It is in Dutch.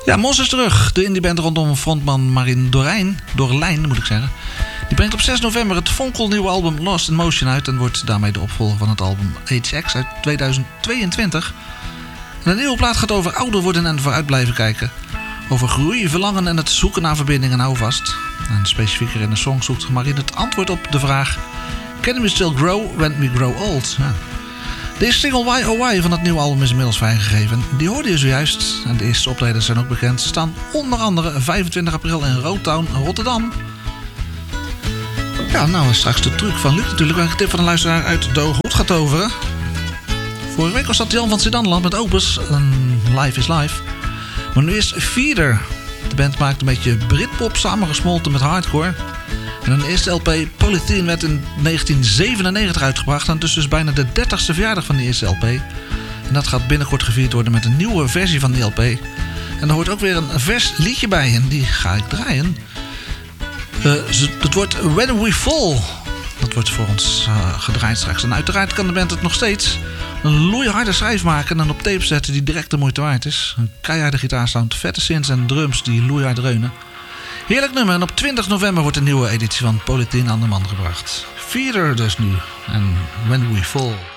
Ja, Mos is terug. De indieband rondom frontman Marin Dorlijn, moet ik zeggen. Die brengt op 6 november het fonkelnieuwe album Lost in Motion uit en wordt daarmee de opvolger van het album HX uit 2022. En de nieuwe plaat gaat over ouder worden en vooruit blijven kijken. Over groei, verlangen en het zoeken naar verbinding en houvast. En specifieker in de song zoekt Marin het antwoord op de vraag: Can we still grow when we grow old? Ja. Deze single Why Oh Why van het nieuwe album is inmiddels vrijgegeven. Die hoorde je zojuist. En de eerste optredens zijn ook bekend. Ze staan onder andere 25 april in Roodtown, Rotterdam. Ja, nou straks de truc van Luc natuurlijk. Waar ik een tip van een luisteraar uit de Hoed gaat toveren. Vorige week was dat Jan van Zidannenland met Opus. Life is Life. Maar nu is Feeder. De band maakt een beetje Britpop samengesmolten met hardcore. En hun eerste LP Polythene werd in 1997 uitgebracht. En dus bijna de 30ste verjaardag van die eerste LP. En dat gaat binnenkort gevierd worden met een nieuwe versie van die LP. En er hoort ook weer een vers liedje bij. En die ga ik draaien. Het wordt When We Fall. Dat wordt voor ons gedraaid straks. En uiteraard kan de band het nog steeds een loeiharde schijf maken en op tape zetten die direct de moeite waard is. Een keiharde gitaarsound, vette synths en drums die loeihard dreunen. Heerlijk nummer en op 20 november wordt een nieuwe editie van Polythene aan de man gebracht. Feeder dus nu en When We Fall.